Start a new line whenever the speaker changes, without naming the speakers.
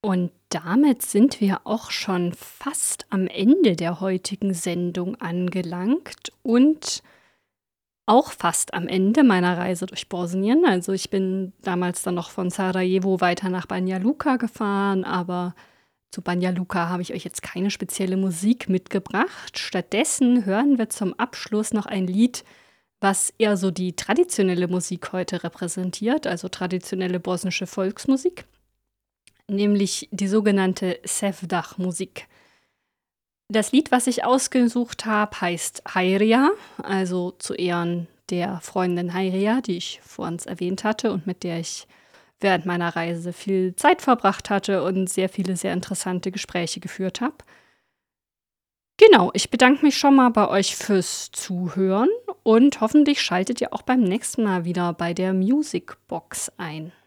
Und damit sind wir auch schon fast am Ende der heutigen Sendung angelangt und auch fast am Ende meiner Reise durch Bosnien. Also ich bin damals dann noch von Sarajevo weiter nach Banja Luka gefahren, aber zu Banja Luka habe ich euch jetzt keine spezielle Musik mitgebracht. Stattdessen hören wir zum Abschluss noch ein Lied, was eher so die traditionelle Musik heute repräsentiert, also traditionelle bosnische Volksmusik, nämlich die sogenannte Sevdah-Musik. Das Lied, was ich ausgesucht habe, heißt Hayria, also zu Ehren der Freundin Hayria, die ich vor uns erwähnt hatte und mit der ich während meiner Reise viel Zeit verbracht hatte und sehr viele sehr interessante Gespräche geführt habe. Genau, ich bedanke mich schon mal bei euch fürs Zuhören und hoffentlich schaltet ihr auch beim nächsten Mal wieder bei der Musicbox ein.